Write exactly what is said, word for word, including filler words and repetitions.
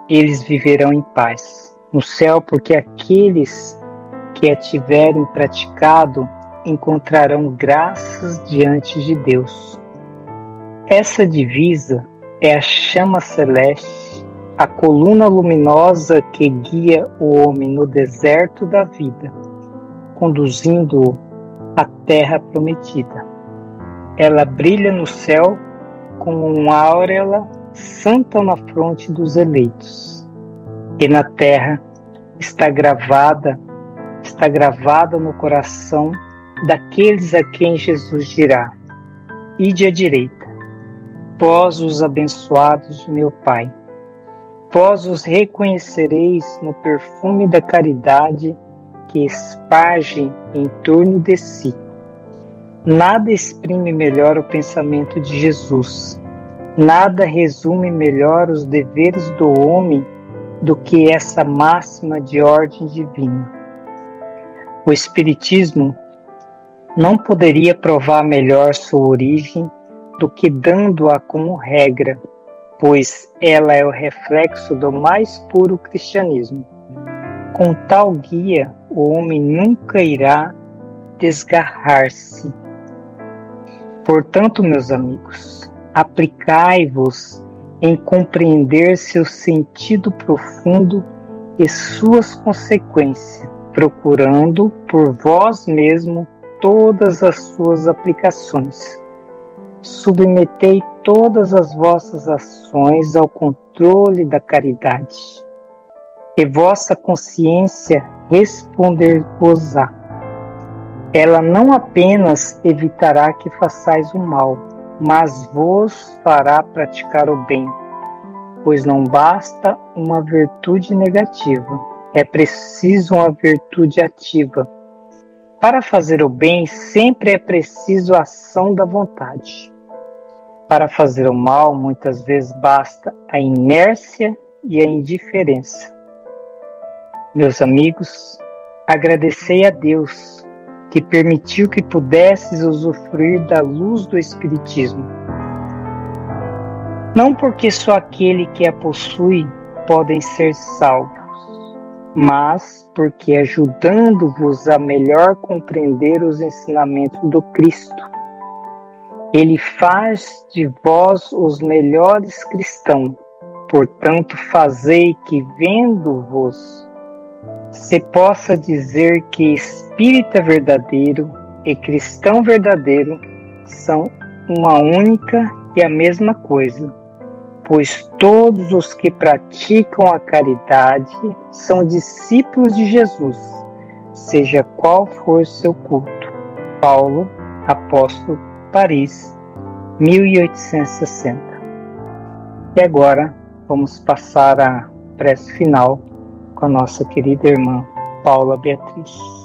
eles viverão em paz. No céu, porque aqueles que a tiverem praticado encontrarão graças diante de Deus. Essa divisa é a chama celeste, a coluna luminosa que guia o homem no deserto da vida, conduzindo-o à terra prometida. Ela brilha no céu como uma auréola santa na fronte dos eleitos. E na terra está gravada, está gravada no coração daqueles a quem Jesus dirá: Ide à direita, vós os abençoados de meu Pai. Vós os reconhecereis no perfume da caridade que espargem em torno de si. Nada exprime melhor o pensamento de Jesus. Nada resume melhor os deveres do homem do que essa máxima de ordem divina. O Espiritismo não poderia provar melhor sua origem do que dando-a como regra, pois ela é o reflexo do mais puro cristianismo. Com tal guia, o homem nunca irá desgarrar-se. Portanto, meus amigos, aplicai-vos em compreender seu sentido profundo e suas consequências, procurando por vós mesmo todas as suas aplicações. Submetei todas as vossas ações ao controle da caridade, e vossa consciência responder-vos-á. Ela não apenas evitará que façais o mal, mas vos fará praticar o bem, pois não basta uma virtude negativa, é preciso uma virtude ativa. Para fazer o bem, sempre é preciso a ação da vontade. Para fazer o mal, muitas vezes basta a inércia e a indiferença. Meus amigos, agradecei a Deus que permitiu que pudesses usufruir da luz do Espiritismo. Não porque só aquele que a possui podem ser salvos, mas porque ajudando-vos a melhor compreender os ensinamentos do Cristo, Ele faz de vós os melhores cristãos. Portanto, fazei que, vendo-vos, se possa dizer que espírita verdadeiro e cristão verdadeiro são uma única e a mesma coisa, pois todos os que praticam a caridade são discípulos de Jesus, seja qual for seu culto. Paulo, Apóstolo, Paris, mil oitocentos e sessenta. E agora vamos passar à prece final com a nossa querida irmã Paula Beatriz.